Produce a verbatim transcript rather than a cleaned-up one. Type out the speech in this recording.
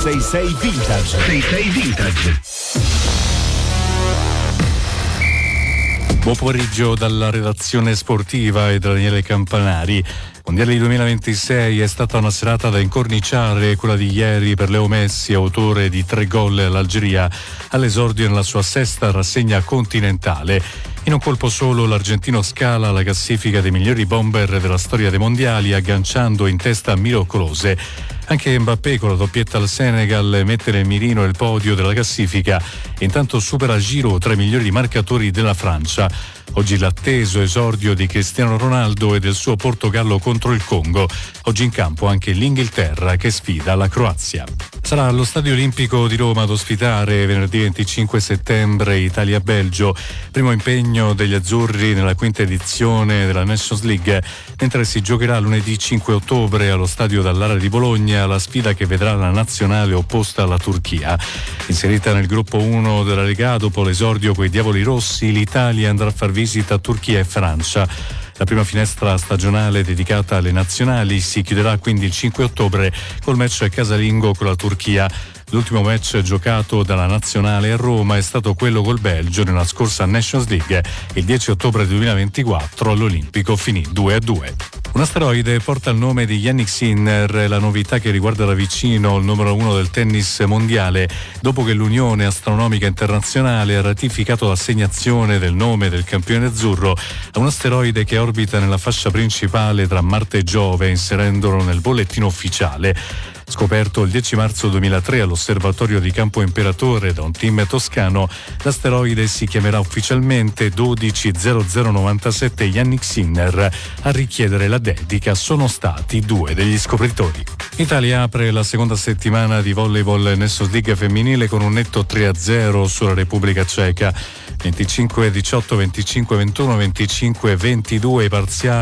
sei sei Vintage. sei sei Vintage. Buon pomeriggio dalla redazione sportiva e da Daniele Campanari. Mondiale duemilaventisei è stata una serata da incorniciare, quella di ieri per Leo Messi, autore di tre gol all'Algeria, all'esordio nella sua sesta rassegna continentale. In un colpo solo l'argentino scala la classifica dei migliori bomber della storia dei mondiali, agganciando in testa a Miro Klose. Anche Mbappé con la doppietta al Senegal mette nel mirino il podio della classifica e intanto supera Giroud tra i migliori marcatori della Francia. Oggi l'atteso esordio di Cristiano Ronaldo e del suo Portogallo contro il Congo. Oggi in campo anche l'Inghilterra che sfida la Croazia. Sarà allo Stadio Olimpico di Roma ad ospitare venerdì venticinque settembre Italia-Belgio, primo impegno degli azzurri nella quinta edizione della Nations League, mentre si giocherà lunedì cinque ottobre allo Stadio Dall'Ara di Bologna la sfida che vedrà la nazionale opposta alla Turchia. Inserita nel gruppo uno della Lega, dopo l'esordio coi Diavoli Rossi, l'Italia andrà a far visita a Turchia e Francia. La prima finestra stagionale dedicata alle nazionali si chiuderà quindi il cinque ottobre col match casalingo con la Turchia. L'ultimo match giocato dalla nazionale a Roma è stato quello col Belgio nella scorsa Nations League. Il dieci ottobre duemilaventiquattro all'Olimpico finì due a due. Un asteroide porta il nome di Jannik Sinner, la novità che riguarda da vicino il numero uno del tennis mondiale, dopo che l'Unione Astronomica Internazionale ha ratificato l'assegnazione del nome del campione azzurro a un asteroide che orbita nella fascia principale tra Marte e Giove, inserendolo nel bollettino ufficiale. Scoperto il dieci marzo duemilatré all'osservatorio di Campo Imperatore da un team toscano, l'asteroide si chiamerà ufficialmente dodici zero zero novantasette. Jannik Sinner. A richiedere la dedica sono stati due degli scopritori. Italia apre la seconda settimana di volleyball Nations League femminile con un netto tre a zero sulla Repubblica Ceca. venticinque diciotto, venticinque ventuno, venticinque ventidue parziali.